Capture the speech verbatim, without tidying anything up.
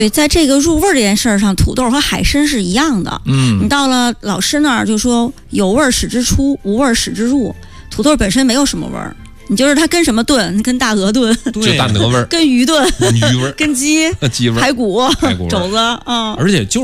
对，在这个入味儿这件事儿上，土豆和海参是一样的。 嗯， 你到了老师那儿就说有味儿使之出，无味儿使之入。土豆本身没有什么味儿，你就是它跟什么炖？跟大鹅炖， 就大鹅味儿， 跟鱼炖， 鱼味儿， 跟鸡、 鸡味儿， 排骨、 排骨肘子啊， 而且就